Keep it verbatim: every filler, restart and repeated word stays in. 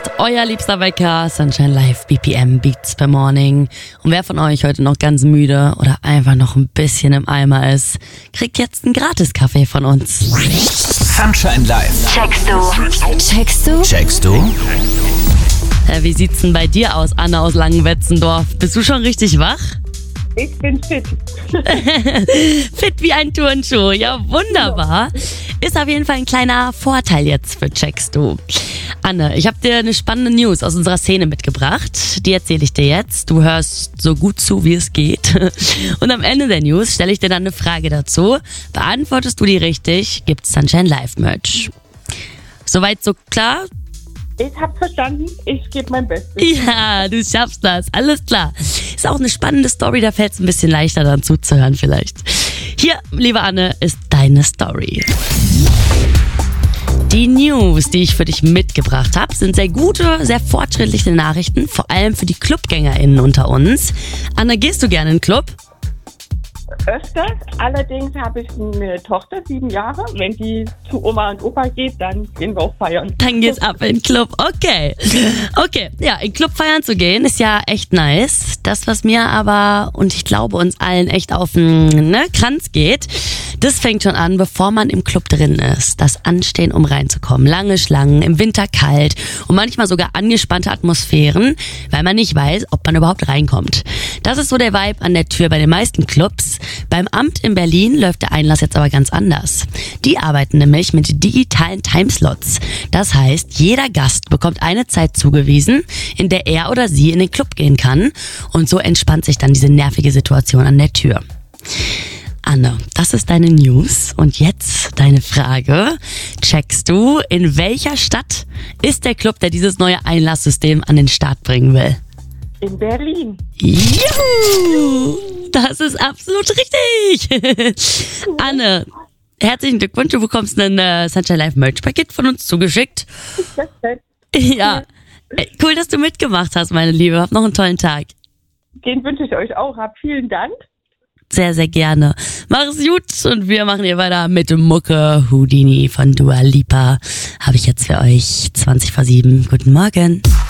euer liebster Wecker, Sunshine Live, B P M, Beats per Morning. Und wer von euch heute noch ganz müde oder einfach noch ein bisschen im Eimer ist, kriegt jetzt einen Gratis-Kaffee von uns. Sunshine Live. Checkst du? Checkst du? Checkst du? Ja, wie sieht's denn bei dir aus, Anne aus Langenwetzendorf? Bist du schon richtig wach? Ich bin fit. Fit wie ein Turnschuh, ja wunderbar. Ist auf jeden Fall ein kleiner Vorteil jetzt für Checkst du. Anne, ich habe dir eine spannende News aus unserer Szene mitgebracht. Die erzähle ich dir jetzt. Du hörst so gut zu, wie es geht. Und am Ende der News stelle ich dir dann eine Frage dazu. Beantwortest du die richtig, gibt's Sunshine Live Merch. Soweit so klar? Ich hab's verstanden. Ich gebe mein Bestes. Ja, du schaffst das. Alles klar. Ist auch eine spannende Story, da fällt es ein bisschen leichter dann zuzuhören vielleicht. Hier, liebe Anne, ist deine Story. Die News, die ich für dich mitgebracht habe, sind sehr gute, sehr fortschrittliche Nachrichten, vor allem für die ClubgängerInnen unter uns. Anne, gehst du gerne in den Club? Öfters. Allerdings habe ich eine Tochter, sieben Jahre. Wenn die zu Oma und Opa geht, dann gehen wir auch feiern. Dann geht's ab in den Club. Okay. Okay, ja, in den Club feiern zu gehen, ist ja echt nice. Das, was mir aber, und ich glaube uns allen echt auf den ne, Kranz geht, das fängt schon an, bevor man im Club drin ist. Das Anstehen, um reinzukommen. Lange Schlangen, im Winter kalt und manchmal sogar angespannte Atmosphären, weil man nicht weiß, ob man überhaupt reinkommt. Das ist so der Vibe an der Tür bei den meisten Clubs. Beim Amt in Berlin läuft der Einlass jetzt aber ganz anders. Die arbeiten nämlich mit digitalen Timeslots. Das heißt, jeder Gast bekommt eine Zeit zugewiesen, in der er oder sie in den Club gehen kann. Und so entspannt sich dann diese nervige Situation an der Tür. Anne, das ist deine News. Und jetzt deine Frage. Checkst du, in welcher Stadt ist der Club, der dieses neue Einlasssystem an den Start bringen will? In Berlin. Juhu! Das ist absolut richtig. Anne, herzlichen Glückwunsch. Du bekommst ein äh, Sunshine Live Merch Paket von uns zugeschickt. Perfekt. Ja, cool, dass du mitgemacht hast, meine Liebe. Hab noch einen tollen Tag. Den wünsche ich euch auch. Hab vielen Dank. Sehr, sehr gerne. Mach es gut und wir machen hier weiter mit Mucke. Houdini von Dua Lipa habe ich jetzt für euch zwanzig vor sieben. Guten Morgen.